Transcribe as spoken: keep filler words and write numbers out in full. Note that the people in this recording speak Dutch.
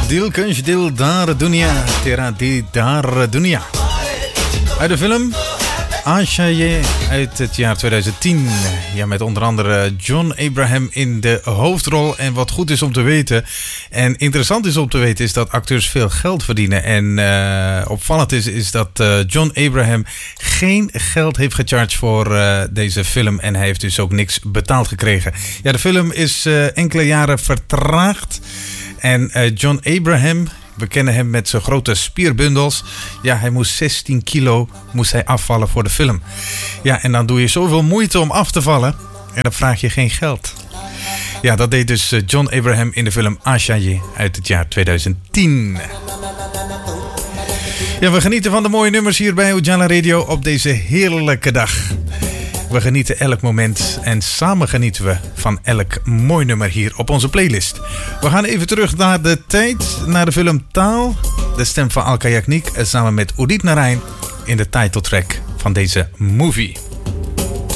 Dil kunsh dil dar dunia, tera di dar dunia. Uit de film Ashaye uit het jaar tweeduizend tien. Ja, met onder andere John Abraham in de hoofdrol. En wat goed is om te weten en interessant is om te weten is dat acteurs veel geld verdienen. En uh, opvallend is, is dat uh, John Abraham geen geld heeft gecharged voor uh, deze film. En hij heeft dus ook niks betaald gekregen. Ja, de film is uh, enkele jaren vertraagd. En uh, John Abraham, we kennen hem met zijn grote spierbundels. Ja, hij moest zestien kilo moest hij afvallen voor de film. Ja, en dan doe je zoveel moeite om af te vallen. En dan vraag je geen geld. Ja, dat deed dus John Abraham in de film Ashaye uit het jaar tweeduizend tien. Ja, we genieten van de mooie nummers hier bij Ujala Radio op deze heerlijke dag. We genieten elk moment en samen genieten we van elk mooi nummer hier op onze playlist. We gaan even terug naar de tijd, naar de film Taal. De stem van Alka Yagnik samen met Udit Narain in de titeltrack van deze movie.